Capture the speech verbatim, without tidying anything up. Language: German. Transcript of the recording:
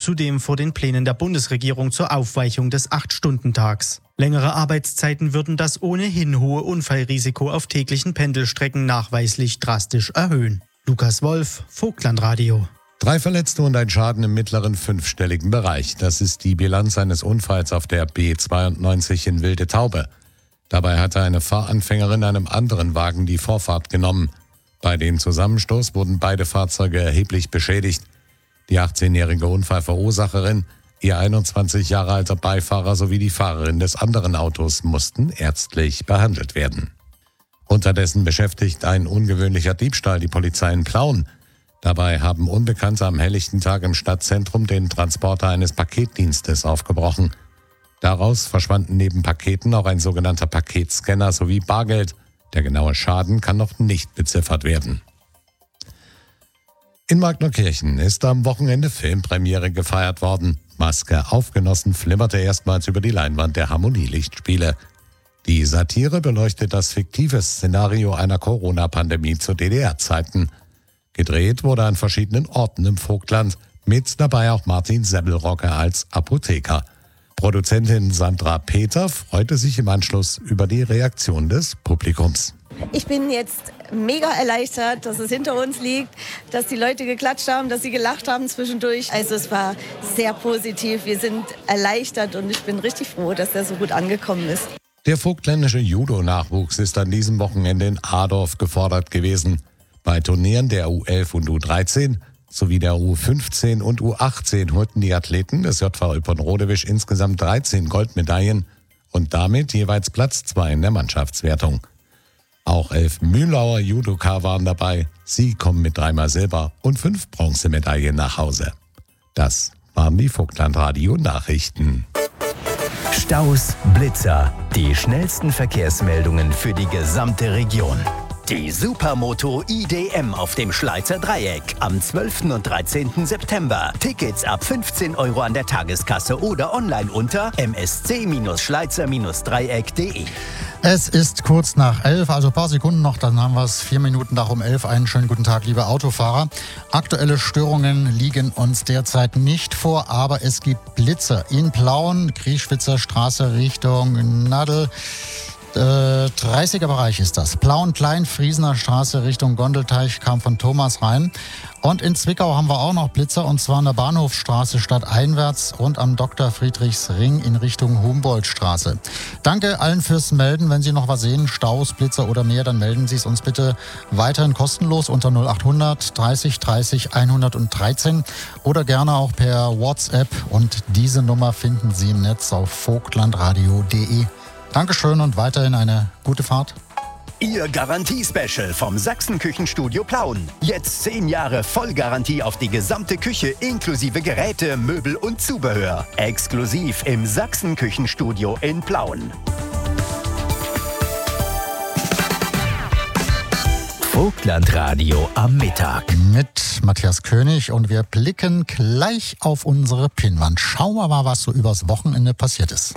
zudem vor den Plänen der Bundesregierung zur Aufweichung des acht-Stunden-Tags. Längere Arbeitszeiten würden das ohnehin hohe Unfallrisiko auf täglichen Pendelstrecken nachweislich drastisch erhöhen. Lukas Wolf, Vogtlandradio. Drei Verletzte und ein Schaden im mittleren fünfstelligen Bereich. Das ist die Bilanz eines Unfalls auf der B zweiundneunzig in Wilde Taube. Dabei hatte eine Fahranfängerin einem anderen Wagen die Vorfahrt genommen. Bei dem Zusammenstoß wurden beide Fahrzeuge erheblich beschädigt. Die achtzehnjährige Unfallverursacherin, ihr einundzwanzig Jahre alter Beifahrer sowie die Fahrerin des anderen Autos mussten ärztlich behandelt werden. Unterdessen beschäftigt ein ungewöhnlicher Diebstahl die Polizei in Plauen. Dabei haben Unbekannte am helllichten Tag im Stadtzentrum den Transporter eines Paketdienstes aufgebrochen. Daraus verschwanden neben Paketen auch ein sogenannter Paketscanner sowie Bargeld. Der genaue Schaden kann noch nicht beziffert werden. In Magnerkirchen ist am Wochenende Filmpremiere gefeiert worden. Maske auf Genossen flimmerte erstmals über die Leinwand der Harmonielichtspiele. Die Satire beleuchtet das fiktive Szenario einer Corona-Pandemie zu D D R-Zeiten. Gedreht wurde an verschiedenen Orten im Vogtland, mit dabei auch Martin Semmelrogge als Apotheker. Produzentin Sandra Peter freute sich im Anschluss über die Reaktion des Publikums. Ich bin jetzt mega erleichtert, dass es hinter uns liegt, dass die Leute geklatscht haben, dass sie gelacht haben zwischendurch. Also es war sehr positiv. Wir sind erleichtert und ich bin richtig froh, dass der so gut angekommen ist. Der vogtländische Judo-Nachwuchs ist an diesem Wochenende in Adorf gefordert gewesen. Bei Turnieren der U elf und U dreizehn sowie der U fünfzehn und U achtzehn holten die Athleten des J V Olpe-Rodewisch insgesamt dreizehn Goldmedaillen und damit jeweils Platz zwei in der Mannschaftswertung. Auch elf Mühlauer Judoka waren dabei. Sie kommen mit dreimal Silber und fünf Bronzemedaillen nach Hause. Das waren die Vogtlandradio-Nachrichten. Staus, Blitzer, die schnellsten Verkehrsmeldungen für die gesamte Region. Die Supermoto I D M auf dem Schleizer Dreieck am zwölften und dreizehnten September. Tickets ab fünfzehn Euro an der Tageskasse oder online unter m s c schleizer dreieck punkt d e. Es ist kurz nach elf, also ein paar Sekunden noch, dann haben wir es vier Minuten nach um elf. Einen schönen guten Tag, liebe Autofahrer. Aktuelle Störungen liegen uns derzeit nicht vor, aber es gibt Blitzer in Plauen, Grieschwitzer Straße Richtung Nadel. Äh, dreißiger Bereich ist das. Plauen-Klein, Friesener Straße Richtung Gondelteich kam von Thomas rein. Und in Zwickau haben wir auch noch Blitzer, und zwar an der Bahnhofstraße stadteinwärts und am Doktor Friedrichs Ring in Richtung Humboldtstraße. Danke allen fürs Melden. Wenn Sie noch was sehen, Staus, Blitzer oder mehr, dann melden Sie es uns bitte weiterhin kostenlos unter null achthundert dreißig dreißig hundertdreizehn oder gerne auch per WhatsApp. Und diese Nummer finden Sie im Netz auf vogtlandradio punkt d e. Dankeschön und weiterhin eine gute Fahrt. Ihr Garantie-Special vom Sachsen-Küchenstudio Plauen. Jetzt zehn Jahre Vollgarantie auf die gesamte Küche inklusive Geräte, Möbel und Zubehör. Exklusiv im Sachsen-Küchenstudio in Plauen. Vogtlandradio am Mittag. Mit Matthias König, und wir blicken gleich auf unsere Pinnwand. Schauen wir mal, was so übers Wochenende passiert ist.